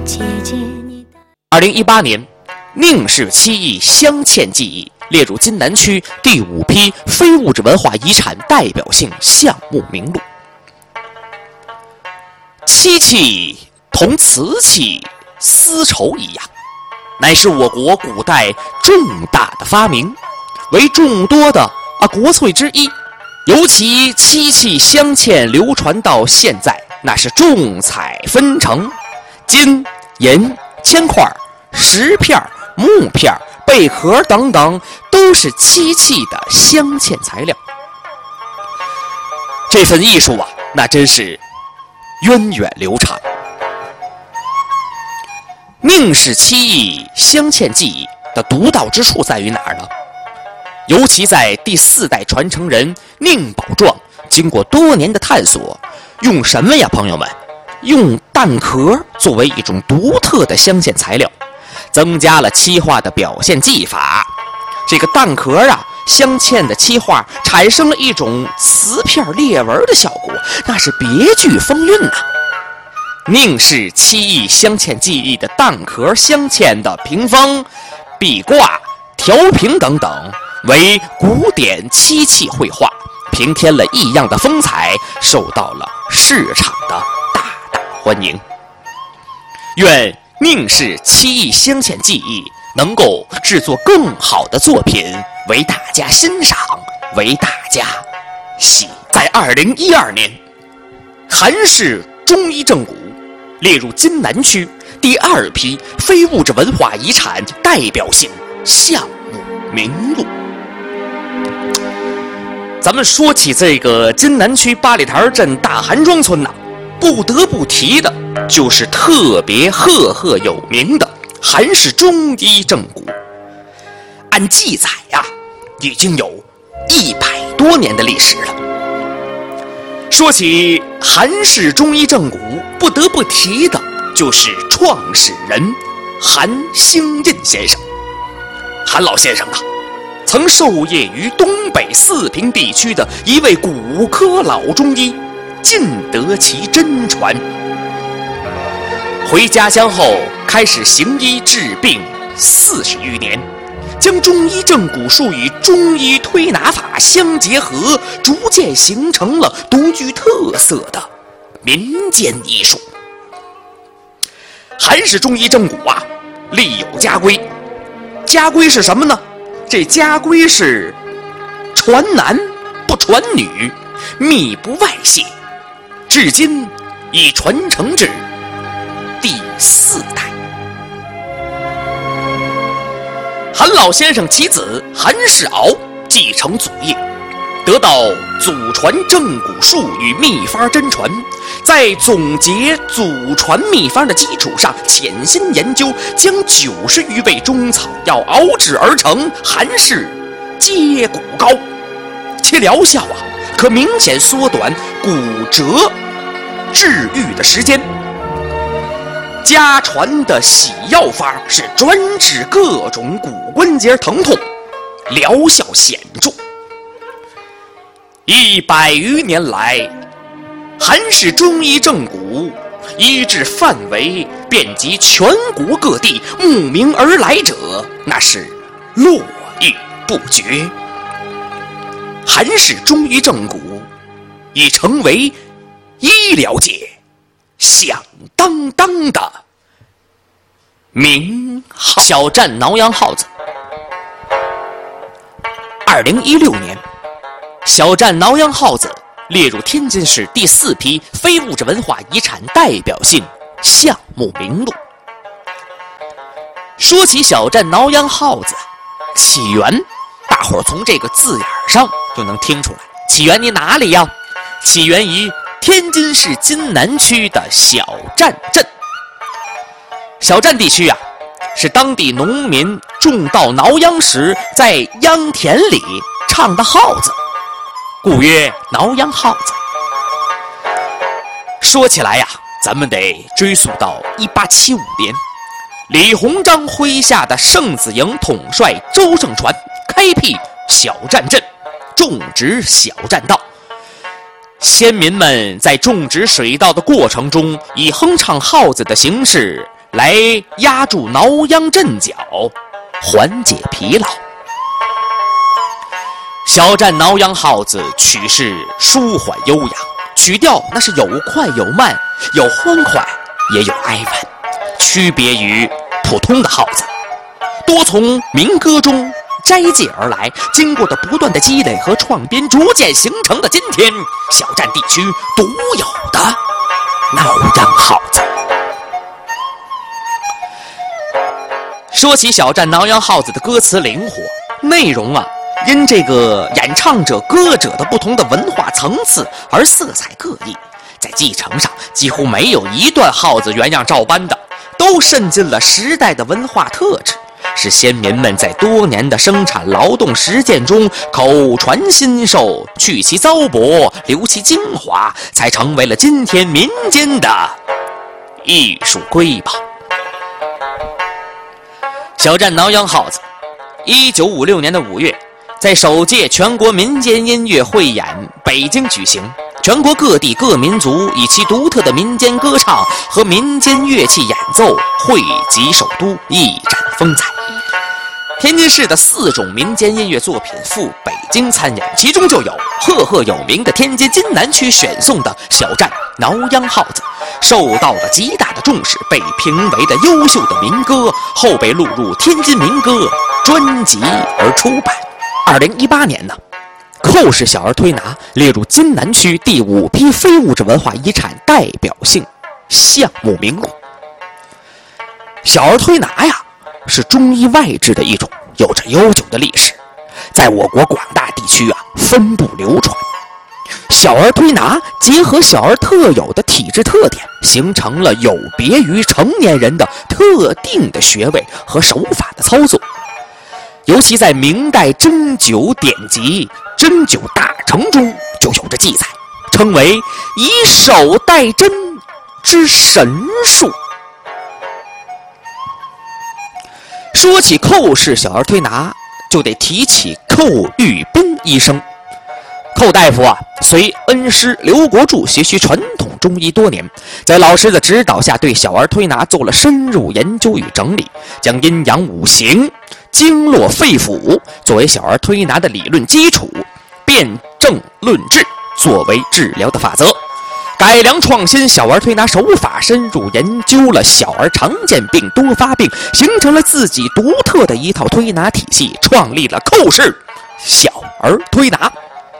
2018年，宁氏七义镶嵌技艺列入津南区第5批非物质文化遗产代表性项目名录。漆器同瓷器、丝绸一样，乃是我国古代重大的发明，为众多的国粹之一。尤其漆器镶嵌流传到现在，那是重彩纷呈，金、银、铅块、石片、木片、贝壳等等，都是漆器的镶嵌材料。这份艺术那真是源远流长。宁氏漆艺镶嵌技艺的独到之处在于哪儿呢？尤其在第4代传承人宁宝壮经过多年的探索，用什么呀，朋友们？用蛋壳作为一种独特的镶嵌材料，增加了漆画的表现技法。这个蛋壳镶嵌的漆画产生了一种瓷片裂纹的效果，那是别具风韵呐。宁氏漆艺镶嵌技艺的蛋壳镶嵌的屏风、壁挂、调屏等等，为古典漆器绘画，平添了异样的风采，受到了市场的大欢迎。愿宁氏漆艺镶嵌技艺能够制作更好的作品，为大家欣赏，为大家喜。在2012年，韩氏中医正骨列入津南区第2批非物质文化遗产代表性项目名录。咱们说起这个津南区八里台镇大韩庄村不得不提的就是特别赫赫有名的韩氏中医正骨。按记载已经有100多年的历史了。说起韩氏中医正骨，不得不提的就是创始人韩兴印先生。韩老先生曾受业于东北4平地区的一位骨科老中医，尽得其真传。回家乡后开始行医治病40余年，将中医正骨术与中医推拿法相结合，逐渐形成了独具特色的民间医术。韩氏中医正骨立有家规，家规是什么呢？这家规是传男不传女，秘不外泄，至今已传承至第4代。韩老先生其子韩世敖继承祖业，得到祖传正骨术与秘方真传，在总结祖传秘方的基础上潜心研究，将90余味中草药熬制而成韩氏接骨膏，其疗效可明显缩短骨折治愈的时间。家传的洗药法是专治各种骨关节疼痛，疗效显著。100余年来，韩氏中医正骨医治范围遍及全国各地，慕名而来者那是络绎不绝。韩氏中医正骨已成为医疗界响当当的名号。小站挠痒耗子。2016年，小站挠痒耗子列入天津市第4批非物质文化遗产代表性项目名录。说起小站挠痒耗子，起源大伙儿从这个字眼上就能听出来，起源于哪里呀？起源于天津市津南区的小站镇。小站地区是当地农民种稻挠秧时在秧田里唱的号子，故曰挠秧号子。说起来咱们得追溯到1875年，李鸿章麾下的盛子营统帅周盛传开辟小站镇，种植小站稻。先民们在种植水稻的过程中，以哼唱号子的形式来压住挠痒阵脚，缓解疲劳。小站挠痒号子曲式舒缓悠扬，曲调那是有快有慢，有欢快也有哀婉，区别于普通的号子，多从民歌中摘借而来，经过的不断的积累和创编，逐渐形成的今天小站地区独有的挠痒号子。说起小站挠痒号子的歌词灵活，内容因这个演唱者歌者的不同的文化层次而色彩各异，在继承上几乎没有一段号子原样照搬的，都渗进了时代的文化特质，是先民们在多年的生产劳动实践中口传心授，去其糟粕，留其精华，才成为了今天民间的艺术瑰宝。小站挠痒号子，1956年的5月，在首届全国民间音乐汇演北京举行，全国各地各民族以其独特的民间歌唱和民间乐器演奏汇集首都，一展风采。天津市的4种民间音乐作品赴北京参演，其中就有赫赫有名的天津津南区选送的小站挠痒号子，受到了极大的重视，被评为的优秀的民歌，后被录入天津民歌专辑而出版。2018年呢，寇氏小儿推拿列入津南区第5批非物质文化遗产代表性项目名录。小儿推拿是中医外治的一种，有着悠久的历史，在我国广大地区分布流传。小儿推拿结合小儿特有的体质特点，形成了有别于成年人的特定的穴位和手法的操作。尤其在明代针灸典籍《针灸大成》中就有着记载，称为以手代针之神术。说起寇氏小儿推拿，就得提起寇玉斌医生。寇大夫随恩师刘国柱学习传统中医多年，在老师的指导下，对小儿推拿做了深入研究与整理，将阴阳五行、经络肺腑作为小儿推拿的理论基础，辨证论治作为治疗的法则，改良创新小儿推拿手法，深入研究了小儿常见病多发病，形成了自己独特的一套推拿体系，创立了寇氏小儿推拿。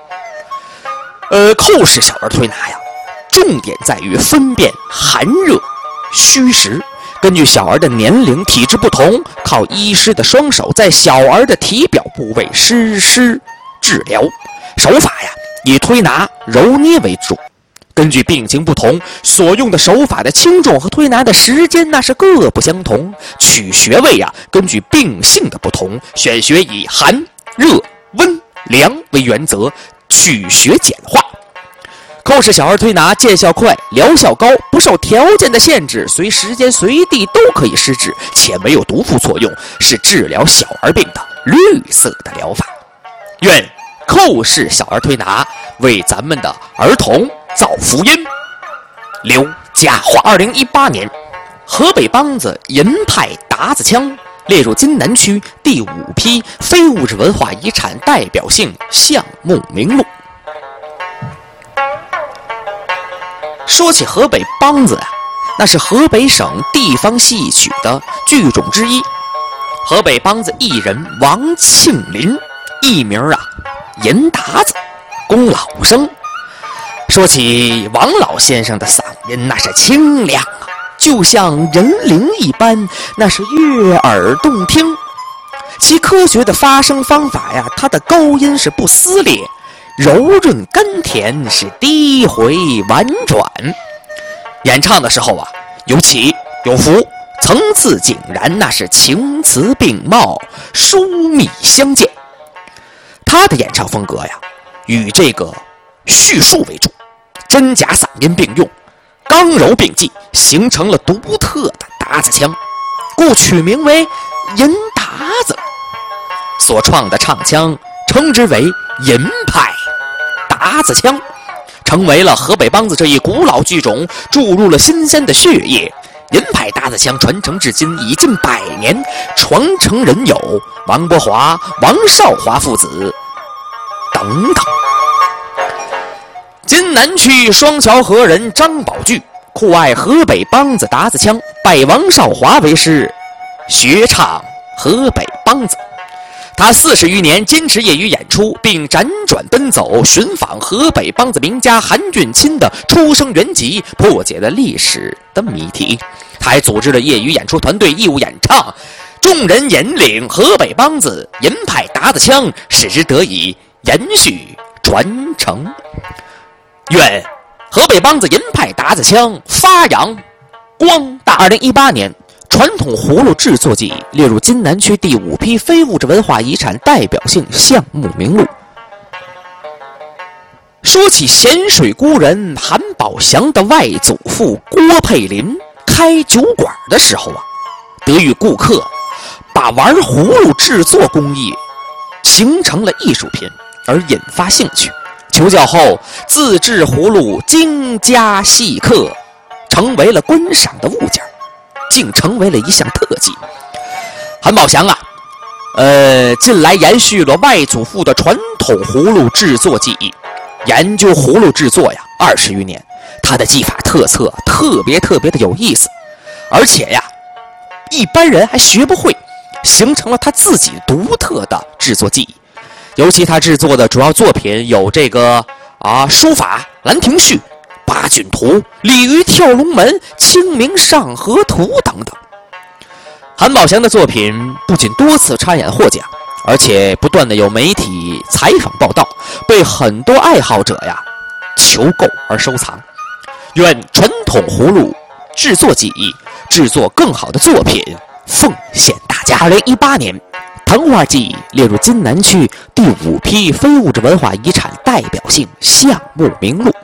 寇氏小儿推拿重点在于分辨寒热虚实，根据小儿的年龄体质不同，靠医师的双手在小儿的体表部位实施治疗，手法以推拿揉捏为主，根据病情不同，所用的手法的轻重和推拿的时间那是各不相同，取穴位根据病性的不同，选穴以寒热温凉为原则，取穴简化。寇氏小儿推拿见效快，疗效高，不受条件的限制，随时间随地都可以施治，且没有毒副作用，是治疗小儿病的绿色的疗法。愿寇氏小儿推拿为咱们的儿童造福音，留佳话。2018年，河北梆子银派达子腔列入津南区第5批非物质文化遗产代表性项目名录。说起河北梆子那是河北省地方戏曲的剧种之一。河北梆子艺人王庆林，艺名银达子，龚老生。说起王老先生的嗓音，那是清亮就像人灵一般，那是悦耳动听。其科学的发声方法他的高音是不撕裂，柔润甘甜，是低回婉转。演唱的时候有起有伏，层次井然，那是情词并茂，疏密相间。他的演唱风格与这个叙述为主，真假嗓音并用，刚柔并济，形成了独特的达子腔，故取名为银达子。所创的唱腔称之为银派达子腔，成为了河北梆子这一古老剧种注入了新鲜的血液， 银派打子枪传承至今已近100年，传承人有王伯华、王少华父子等等。津南区双桥河人张宝聚酷爱河北梆子打子枪，拜王少华为师，学唱河北梆子。他40余年坚持业余演出，并辗转奔走寻访河北梆子名家韩俊钦的出生原籍，破解了历史的谜题。他还组织了业余演出团队义务演唱，众人引领河北梆子银派打子枪，使之得以延续传承。愿河北梆子银派打子枪发扬光大。2018年，传统葫芦制作技艺列入津南区第5批非物质文化遗产代表性项目名录。说起咸水孤人韩宝祥的外祖父郭佩林开酒馆的时候得遇顾客把玩葫芦制作工艺形成了艺术品，而引发兴趣。求教后，自制葫芦精加细刻，成为了观赏的物件，竟成为了一项特技。韩宝祥近来延续了外祖父的传统葫芦制作技艺，研究葫芦制作20余年，他的技法特色特别的有意思，而且一般人还学不会，形成了他自己独特的制作技艺。尤其他制作的主要作品有这个书法《兰亭序》、八骏图、鲤鱼跳龙门、清明上河图等等。韩宝祥的作品不仅多次参演获奖，而且不断的有媒体采访报道，被很多爱好者求购而收藏。愿传统葫芦制作技艺制作更好的作品，奉献大家。2018年，糖画技列入津南区第5批非物质文化遗产代表性项目名录。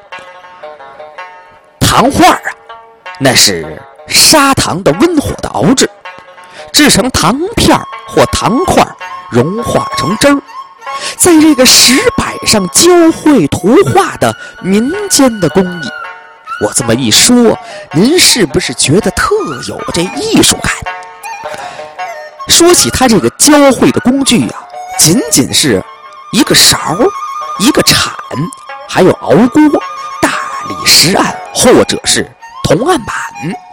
糖画那是砂糖的温火的熬制，制成糖片或糖块，融化成汁儿，在这个石板上教绘图画的民间的工艺。我这么一说，您是不是觉得特有这艺术感？说起他这个教绘的工具仅仅是一个勺、一个铲，还有熬锅、大理石案或者是铜案板。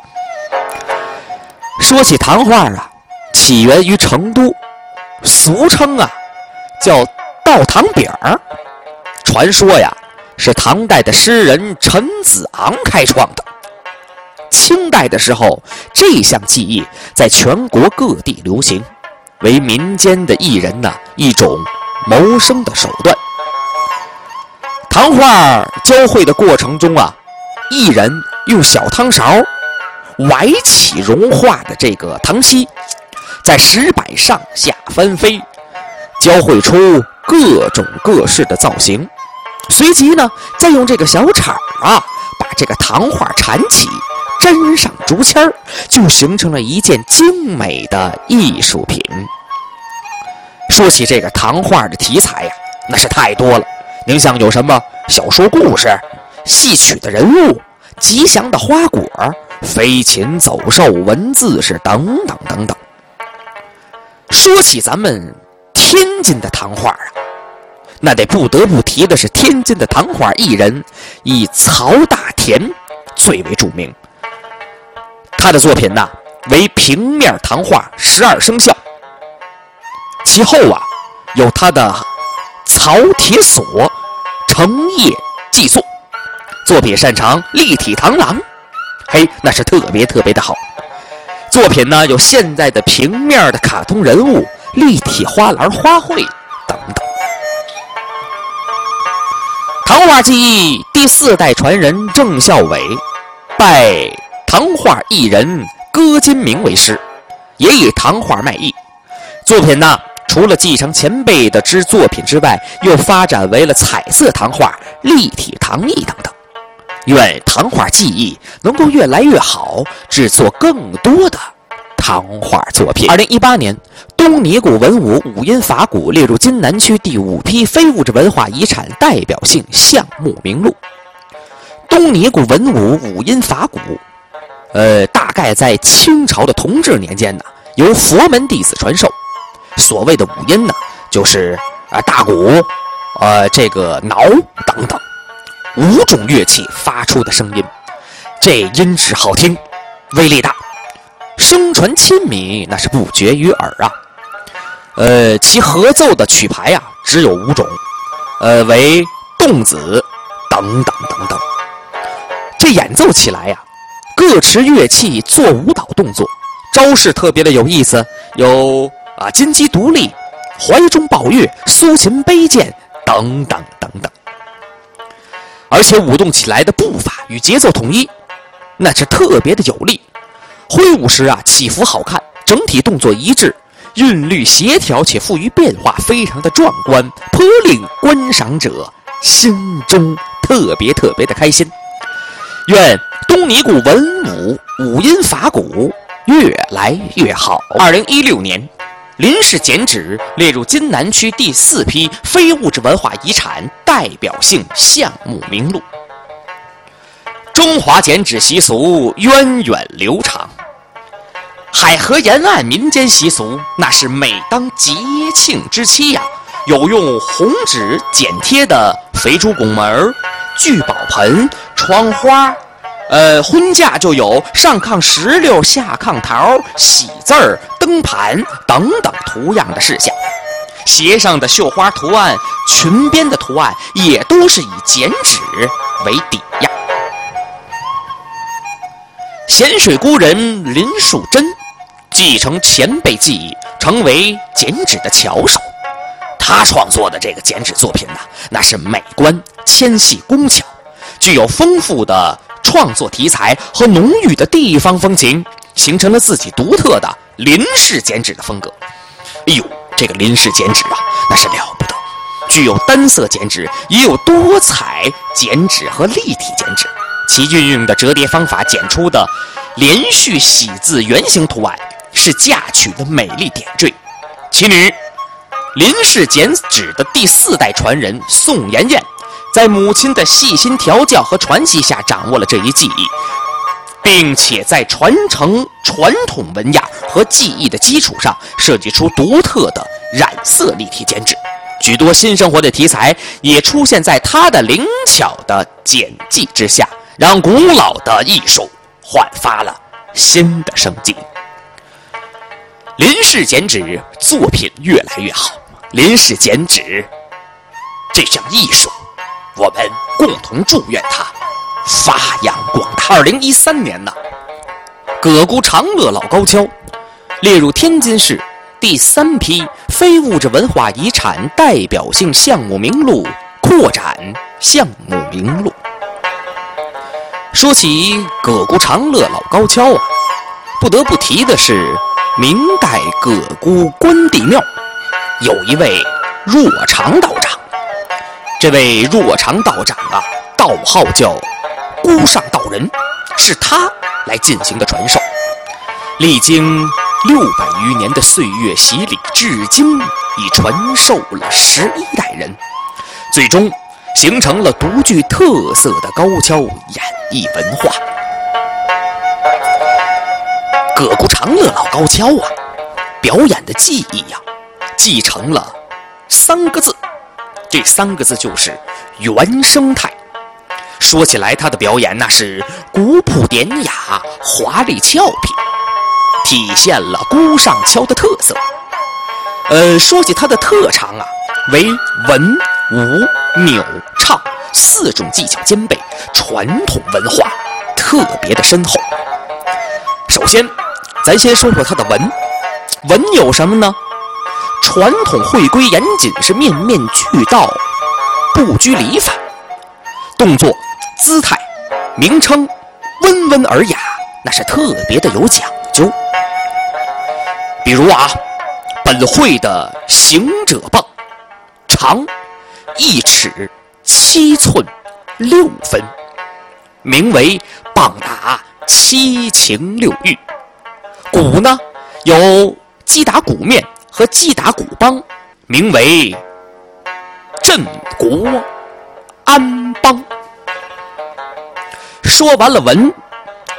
说起糖画起源于成都，俗称叫倒糖饼儿。传说是唐代的诗人陈子昂开创的。清代的时候，这项技艺在全国各地流行，为民间的艺人一种谋生的手段。糖画教绘的过程中艺人用小汤勺崴起融化的这个糖稀，在石板上下翻飞，教绘出各种各式的造型。随即再用这个小铲把这个糖画缠起，粘上竹签儿，就形成了一件精美的艺术品。说起这个糖画的题材那是太多了。您像有什么小说故事、戏曲的人物、吉祥的花果、飞禽走兽、文字是等等等等。说起咱们天津的糖画那得不得不提的是天津的糖画艺人以曹大田最为著名。他的作品为平面糖画12生肖，其后有他的曹铁锁成叶记作，作品擅长立体螳螂，那是特别的好。作品有现在的平面的卡通人物、立体花篮花卉等等。糖画技艺第4代传人郑孝伟拜糖画艺人戈金明为师，也以糖画卖艺。作品除了继承前辈的作品之外，又发展为了彩色糖画、立体糖艺等等。愿糖画技艺能够越来越好，制作更多的糖画作品。2018年，东尼古文武五音法鼓列入津南区第5批非物质文化遗产代表性项目名录。东尼古文武五音法鼓大概在清朝的同治年间呢，由佛门弟子传授。所谓的五音呢，就是大鼓、这个铙等等5种乐器发出的声音，这音质好听，威力大，声传千米，那是不绝于耳啊。其合奏的曲牌啊，只有5种，为动子等等等等。这演奏起来呀，各持乐器做舞蹈动作，招式特别的有意思，有金鸡独立、怀中抱月、苏秦背剑等等等等。而且舞动起来的步伐与节奏统一，那是特别的有力，挥舞时起伏好看，整体动作一致，韵律协调且富于变化，非常的壮观，颇令观赏者心中特别的开心。愿东尼固文武五音法鼓越来越好。2016年，林氏剪纸列入津南区第4批非物质文化遗产代表性项目名录。中华剪纸习俗源远流长，海河沿岸民间习俗，那是每当节庆之期呀，有用红纸剪贴的肥猪拱门、聚宝盆、窗花，婚嫁就有上炕石榴下炕桃、喜字儿、灯盘等等图样的事项。鞋上的绣花图案、裙边的图案也都是以剪纸为底呀。咸水孤人林树珍继承前辈技艺，成为剪纸的巧手。他创作的这个剪纸作品呢，那是美观、纤细、工巧，具有丰富的创作题材和浓郁的地方风情，形成了自己独特的林氏剪纸的风格。哎呦，这个林氏剪纸那是了不得，具有单色剪纸，也有多彩剪纸和立体剪纸。其运用的折叠方法剪出的连续喜字圆形图案，是嫁娶的美丽点缀。其女林氏剪纸的第4代传人宋妍妍，在母亲的细心调教和传习下，掌握了这一技艺，并且在传承传统文雅和技艺的基础上，设计出独特的染色立体剪纸。许多新生活的题材也出现在他的灵巧的剪辑之下，让古老的艺术焕发了新的生机。林氏剪纸作品越来越好，林氏剪纸这项艺术，我们共同祝愿它发扬光大。2013年呢，葛沽长乐老高跷列入天津市第3批非物质文化遗产代表性项目名录扩展项目名录。说起葛沽长乐老高跷不得不提的是明代葛沽关帝庙有一位若长道长。这位若长道长道号叫孤上道人，是他来进行的传授。历经600余年的岁月洗礼，至今已传授了11代人，最终形成了独具特色的高跷演艺文化。葛沽长乐老高跷表演的技艺继承了3个字，这3个字就是原生态。说起来，他的表演那是古朴典雅、华丽俏皮，体现了孤上跷的特色。说起他的特长为文、武、扭、唱4种技巧兼备，传统文化特别的深厚。首先，咱先说说他的文。文有什么呢？传统会规严谨，是面面俱到，不拘礼法。动作、姿态、名称温文尔雅，那是特别的有讲究。比如本会的行者棒长1尺7寸6分，名为棒打7情6欲。鼓呢有击打鼓面和击打鼓帮，名为镇国安邦。说完了文，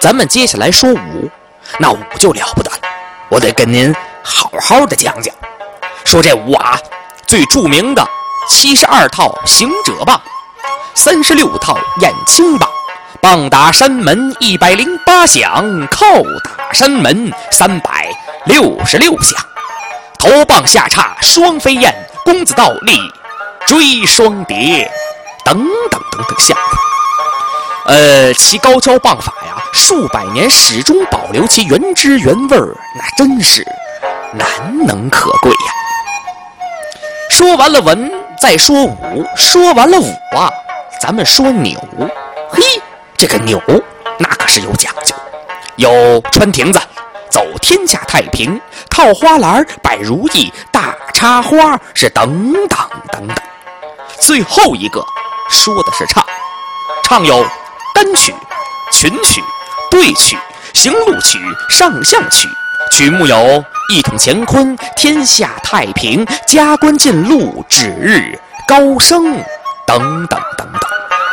咱们接下来说舞，那舞就了不得了，我得跟您好好的讲讲。说这舞啊，最著名的72套行者棒，36套燕青棒，棒打山门108响，靠打山门366响，头棒下叉双飞燕，公子倒立追双蝶，等等等等项目。其高跷棒法呀，数百年始终保留其原汁原味儿，那真是难能可贵呀。说完了文，再说武。说完了武啊，咱们说扭。嘿，这个扭那可是有讲究，有穿亭子、走天下太平、套花篮、摆如意、大插花，是等等等等。最后一个说的是唱，唱有单曲、群曲、对曲、行路曲、上象曲。曲目有一统乾坤、天下太平、加官进禄、指日高升等等等等。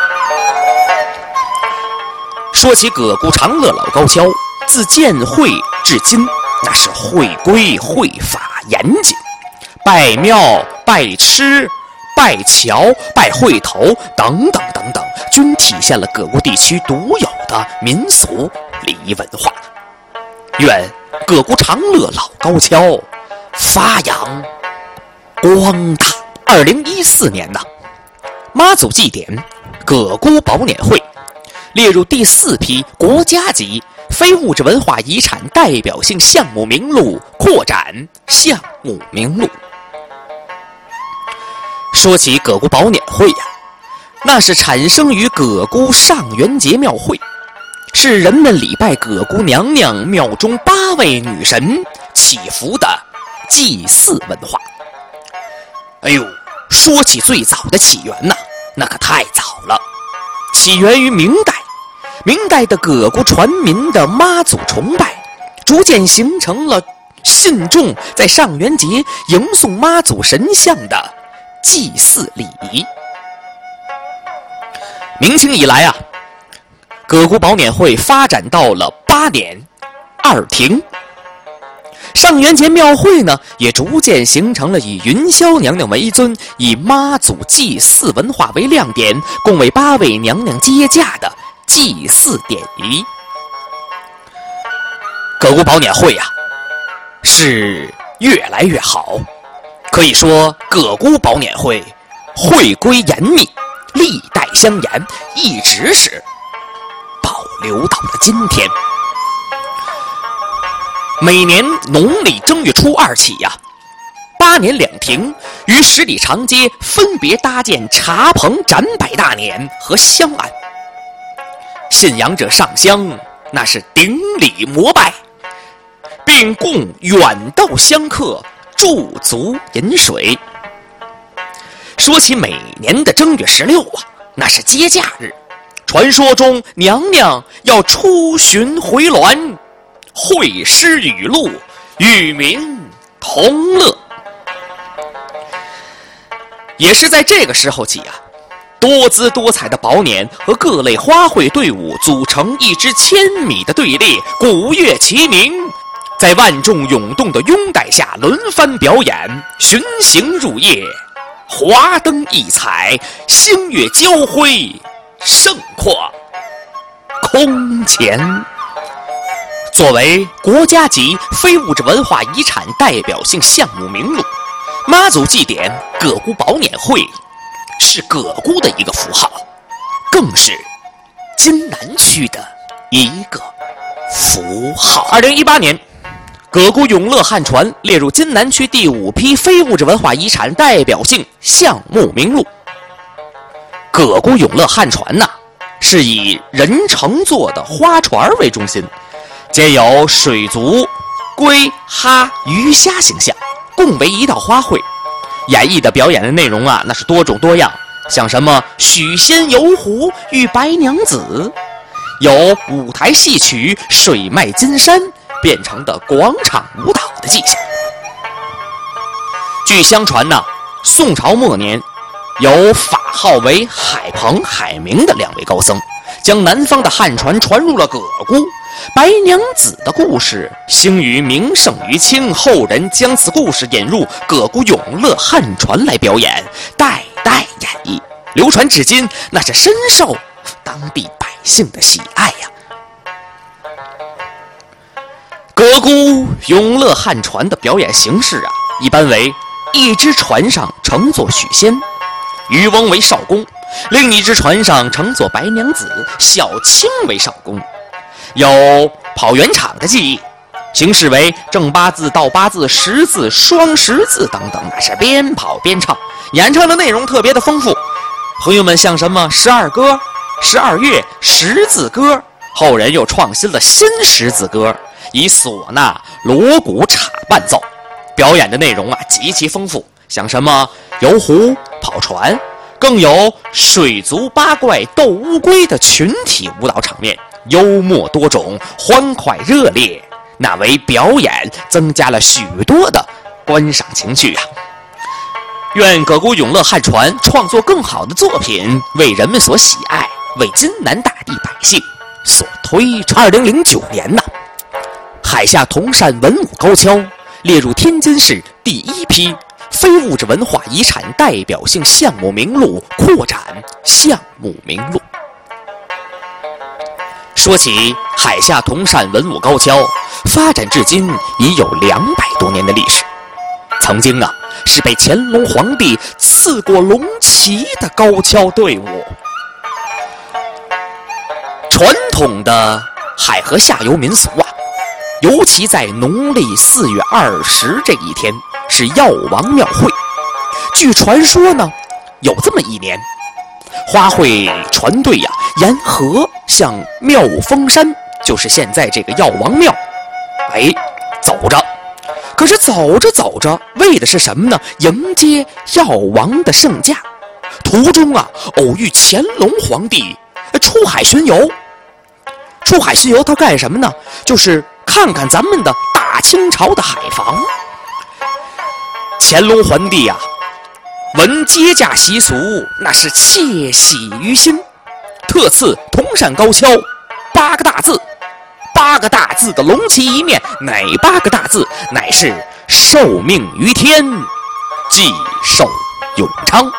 说起葛姑长乐老高跷，自建会至今，那是会规会法严谨，拜庙、拜吃、拜桥、拜会头等等等等，均体现了葛姑地区独有的民俗礼仪文化。愿葛姑长乐老高跷发扬光大。2014年呢，妈祖祭典葛姑宝辇会列入第4批国家级非物质文化遗产代表性项目名录扩展项目名录。说起葛姑宝辇会呀，那是产生于葛姑上元节庙会，是人们礼拜葛姑娘娘庙中8位女神祈福的祭祀文化。哎呦，说起最早的起源呐，那可太早了，起源于明代。明代的葛姑传民的妈祖崇拜，逐渐形成了信众在上元节迎送妈祖神像的祭祀礼仪。明清以来啊，葛姑宝辇会发展到了8年2停。上元节庙会呢，也逐渐形成了以云霄娘娘为尊，以妈祖祭祀文化为亮点，共为8位娘娘接驾的祭祀典仪。葛姑宝辇会啊，是越来越好，可以说葛姑宝辇会会规严密，历代相沿，一直是保留到了今天。每年农历正月初2起呀，8年2停，于十里长街分别搭建茶棚展摆大撵和香案，信仰者上香，那是顶礼膜拜，并供远道香客驻足饮水。说起每年的正月16啊，那是接驾日，传说中娘娘要出巡回銮，会诗语录，与民同乐。也是在这个时候起啊，多姿多彩的宝辇和各类花卉队伍组成一支1000米的队列，鼓乐齐鸣，在万众涌动的拥戴下轮番表演，巡行入夜，华灯异彩，星月交辉，盛况空前。作为国家级非物质文化遗产代表性项目名录，妈祖祭典葛姑宝辇会是葛姑的一个符号，更是津南区的一个符号。2018年，葛姑永乐汉船列入津南区第5批非物质文化遗产代表性项目名录。葛姑永乐汉船呐，是以人乘坐的花船为中心，皆有水族、龟、哈、鱼虾形象，共为一道花卉。演绎的表演的内容啊，那是多种多样，像什么许仙游湖、遇白娘子，有舞台戏曲、水脉金山变成的广场舞蹈的迹象。据相传呢，宋朝末年，有法号为海鹏、海明的2位高僧，将南方的汉船传入了葛姑， 白娘子的故事兴于名盛于清，后人将此故事引入葛古永乐汉传来表演，代代演绎，流传至今，那是深受当地百姓的喜爱呀。葛古永乐汉船的表演形式啊，一般为一只船上乘坐许仙，渔翁为少公，另一只船上乘坐白娘子，小青为少公。有跑圆场的技艺，形式为正八字、倒八字、十字、双十字等等，那是边跑边唱，演唱的内容特别的丰富。朋友们像什么12歌、12乐、十字歌，后人又创新了新十字歌，以唢呐、锣鼓镲伴奏，表演的内容啊极其丰富，像什么游湖、跑船，更有水族八怪、斗乌龟的群体舞蹈场面，幽默多种，欢快热烈，那为表演增加了许多的观赏情趣啊！愿葛古永乐汉传创作更好的作品，为人们所喜爱，为津南大地百姓所推崇。2009年呢，海下铜山文武高跷列入天津市第1批非物质文化遗产代表性项目名录扩展项目名录。说起海下铜山文武高跷，发展至今已有200多年的历史。曾经啊，是被乾隆皇帝赐过龙旗的高跷队伍。传统的海河下游民俗啊，尤其在农历4月20这一天是药王庙会。据传说呢，有这么一年，花卉船队呀，沿河向妙峰山，就是现在这个药王庙，走着。可是走着走着，为的是什么呢？迎接药王的圣驾。途中啊，偶遇乾隆皇帝出海巡游。出海巡游他干什么呢？就是看看咱们的大清朝的海防。乾隆皇帝啊，闻接驾习俗，那是窃喜于心，特赐铜山高跷8个大字，8个大字的龙旗一面，哪8个大字？乃是受命于天，既寿永昌。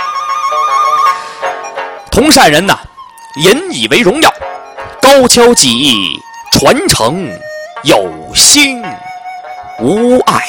铜山人呐，引以为荣耀，高跷技艺传承有兴无碍。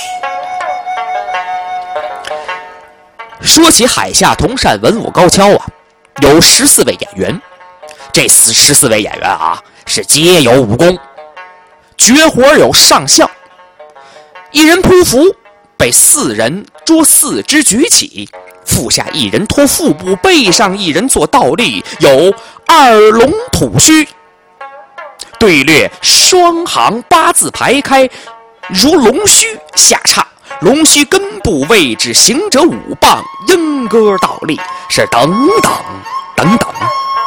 说起海下铜山文武高跷啊，有14位演员，这14位演员啊，是皆有武功，绝活有上项，一人匍匐，被4人捉4肢举起，腹下1人托腹部，背上1人做倒立，有2龙吐须，队列双行8字排开，如龙须下叉，龙须根部位置行者5棒，莺歌倒立，是等等等等。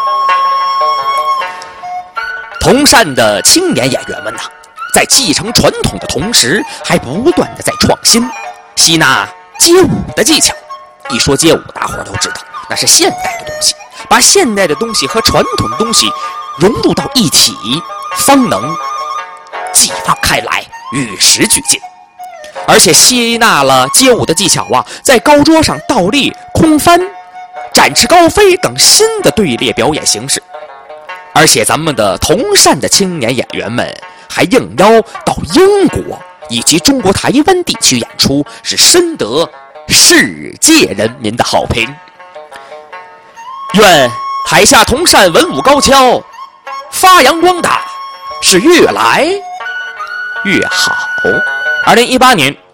铜山的青年演员们呐，在继承传统的同时，还不断的在创新，吸纳街舞的技巧。一说街舞，大伙都知道，那是现代的东西，把现代的东西和传统的东西融入到一起，方能激发开来，与时俱进。而且吸纳了街舞的技巧啊，在高桌上倒立、空翻、展翅高飞等新的队列表演形式。而且咱们的铜山的青年演员们还应邀到英国以及中国台湾地区演出，是深得世界人民的好评。愿海下铜山文武高跷发扬光大，是越来越好。2018年